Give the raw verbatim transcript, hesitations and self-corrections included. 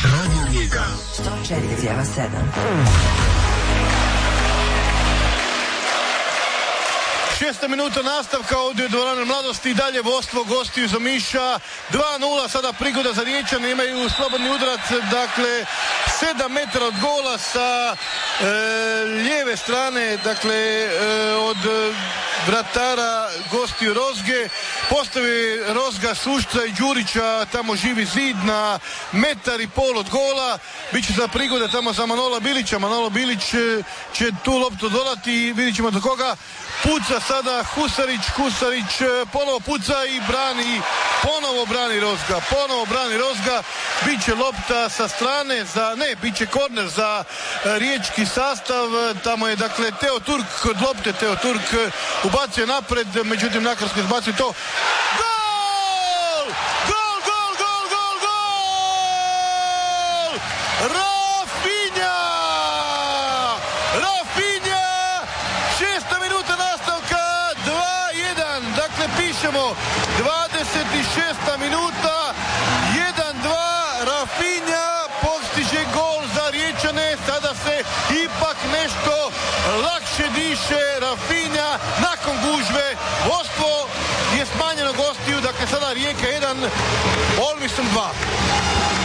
Radio Rijeka sto četiri zarez sedam. Šesta minuta nastavka ovdje u dvorani Mladosti i dalje vodstvo gostiju za Miša. dva nula sada prigoda za Riječane, imaju slobodni udarac, dakle sedam metara od gola sa e, lijeve strane, dakle e, od vratara gostiju Rozge. Postavi Rozga Sušca i Đurića, tamo živi zid na metar i pol od gola. Biće za prigoda tamo za Manola Bilića. Manolo Bilić će tu loptu dodati i vidit ćemo do koga. Puca sada Husarić, Husarić ponovo puca i brani, ponovo brani Rozga, ponovo brani Rozga, bit će lopta sa strane za, ne, bit će korner za riječki sastav, tamo je dakle Teo Turk kod lopte, Teo Turk ubacuje napred, međutim nakrasno izbacuje to. Gol! Gol, gol, gol, gol, gol! Rafinha! Rafinha! Šesta minuta nastavka, dva jedan, dakle pišemo dvadeset šesta minuta, jedan dva, Rafinha postiže gol za Riječane, sada se ipak nešto lakše diše, Rafinha nakon gužve, vodstvo je smanjeno gostiju, dakle sada Rijeka jedan, Olmistom dva.